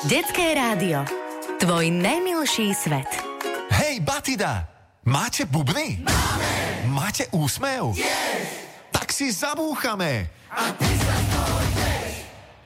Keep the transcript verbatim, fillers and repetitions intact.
Detské rádio. Tvoj najmilší svet. Hej, Batida! Máte bubny? Máme! Máte úsmev? Yes! Tak si zabúchame! A ty sa to